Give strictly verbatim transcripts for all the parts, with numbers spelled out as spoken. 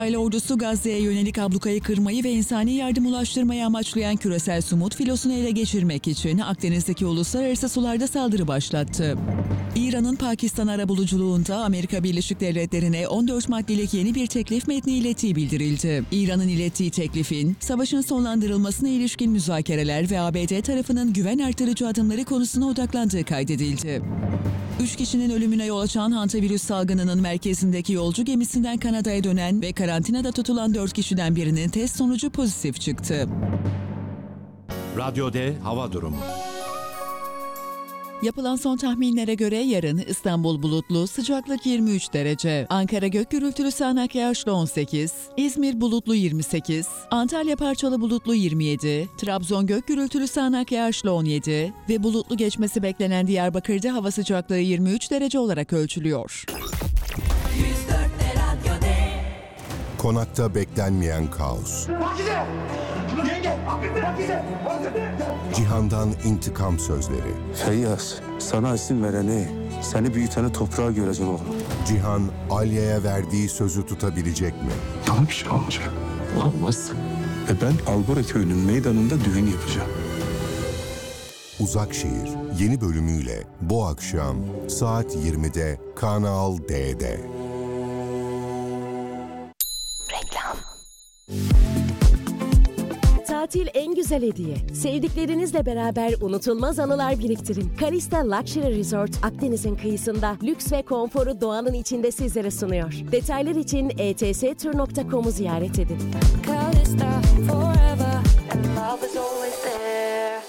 İsrail ordusu Gazze'ye yönelik ablukayı kırmayı ve insani yardım ulaştırmayı amaçlayan küresel Sumut filosunu ele geçirmek için Akdeniz'deki uluslararası sularda saldırı başlattı. İran'ın Pakistan arabuluculuğunda Amerika Birleşik Devletleri'ne on dört maddelik yeni bir teklif metni ilettiği bildirildi. İran'ın ilettiği teklifin, savaşın sonlandırılmasına ilişkin müzakereler ve A B D tarafının güven artırıcı adımları konusuna odaklandığı kaydedildi. Üç kişinin ölümüne yol açan hantavirüs salgınının merkezindeki yolcu gemisinden Kanada'ya dönen ve karantinada tutulan dört kişiden birinin test sonucu pozitif çıktı. Radyo D hava durumu. Yapılan son tahminlere göre yarın İstanbul bulutlu, sıcaklık yirmi üç derece. Ankara gök gürültülü sağanak yağışlı on sekiz, İzmir bulutlu yirmi sekiz, Antalya parçalı bulutlu yirmi yedi, Trabzon gök gürültülü sağanak yağışlı on yedi ve bulutlu geçmesi beklenen Diyarbakır'da hava sıcaklığı yirmi üç derece olarak ölçülüyor. Konakta beklenmeyen kaos. Cihan'dan intikam sözleri. Feyyaz, sana isim vereni, seni büyüteni toprağa görecek oğlum. Cihan, Alya'ya verdiği sözü tutabilecek mi? Bana bir şey olmayacak. Olmaz. Ve ben Albora köyünün meydanında düğün yapacağım. Uzak Şehir yeni bölümüyle bu akşam saat yirmide Kanal D'de. Tatil en güzel hediye. Sevdiklerinizle beraber unutulmaz anılar biriktirin. Kalista Luxury Resort, Akdeniz'in kıyısında lüks ve konforu doğanın içinde sizlere sunuyor. Detaylar için e t s tur nokta com'u ziyaret edin. Kalista forever and love is always there.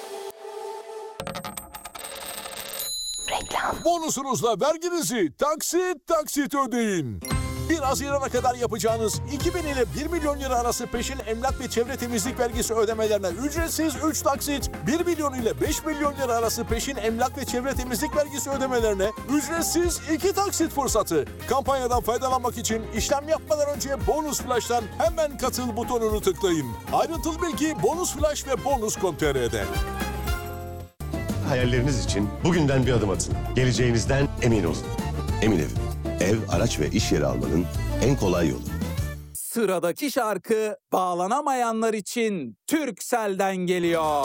Bonusunuzla verginizi taksit taksit ödeyin. bir Haziran'a kadar yapacağınız iki bin ile bir milyon lira arası peşin emlak ve çevre temizlik vergisi ödemelerine ücretsiz üç taksit, bir milyon ile beş milyon lira arası peşin emlak ve çevre temizlik vergisi ödemelerine ücretsiz iki taksit fırsatı. Kampanyadan faydalanmak için işlem yapmadan önce Bonus Flash'tan hemen katıl butonunu tıklayın. Ayrıntılı bilgi Bonus Flash ve bonus nokta com nokta t r'de. Hayalleriniz için bugünden bir adım atın. Geleceğinizden emin olun. Emin Ev. Ev, araç ve iş yeri almanın en kolay yolu. Sıradaki şarkı bağlanamayanlar için Turkcell'den geliyor.